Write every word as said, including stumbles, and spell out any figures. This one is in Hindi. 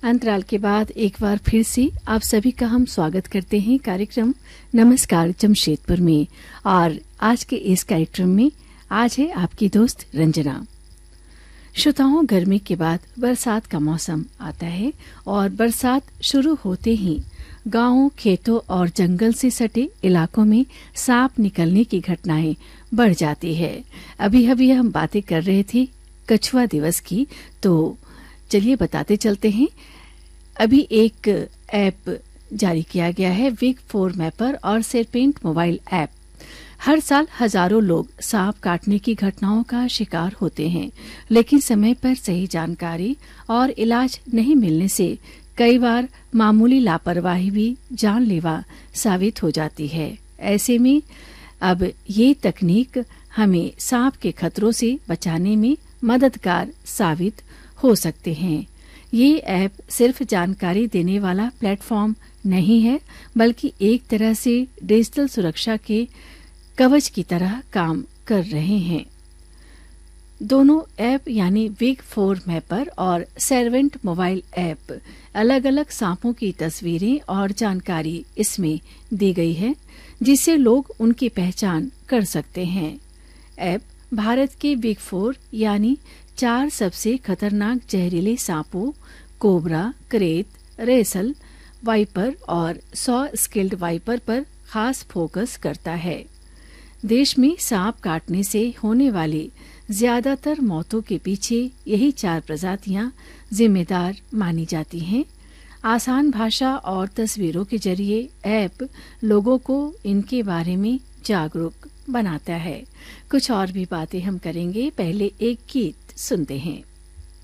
अंतराल के बाद एक बार फिर से आप सभी का हम स्वागत करते हैं कार्यक्रम नमस्कार जमशेदपुर में। और आज के इस कार्यक्रम में आज है आपकी दोस्त रंजना। श्रोताओं, गर्मी के बाद बरसात का मौसम आता है और बरसात शुरू होते ही गांवों, खेतों और जंगल से सटे इलाकों में सांप निकलने की घटनाएं बढ़ जाती है। अभी अभी हम बातें कर रहे थे कछुआ दिवस की, तो चलिए बताते चलते हैं। अभी एक ऐप जारी किया गया है, विग फोर मैपर और सेरपेंट मोबाइल ऐप। हर साल हजारों लोग सांप काटने की घटनाओं का शिकार होते हैं, लेकिन समय पर सही जानकारी और इलाज नहीं मिलने से कई बार मामूली लापरवाही भी जानलेवा साबित हो जाती है। ऐसे में अब ये तकनीक हमें सांप के खतरों से बचाने में मददगार साबित हो सकते हैं। ये ऐप सिर्फ जानकारी देने वाला प्लेटफॉर्म नहीं है, बल्कि एक तरह से डिजिटल सुरक्षा के कवच की तरह काम कर रहे हैं। दोनों ऐप यानी विग फोर मैपर और सेरपेंट मोबाइल ऐप अलग अलग सांपों की तस्वीरें और जानकारी इसमें दी गई है, जिससे लोग उनकी पहचान कर सकते हैं। ऐप भारत के बिग फोर यानी चार सबसे खतरनाक जहरीले सांपों कोबरा, करेत, रेसल, वाइपर और सौ स्किल्ड वाइपर पर खास फोकस करता है। देश में सांप काटने से होने वाली ज्यादातर मौतों के पीछे यही चार प्रजातियां जिम्मेदार मानी जाती हैं। आसान भाषा और तस्वीरों के जरिए ऐप लोगों को इनके बारे में जागरूक बनाता है। कुछ और भी बातें हम करेंगे, पहले एक गीत सुनते हैं।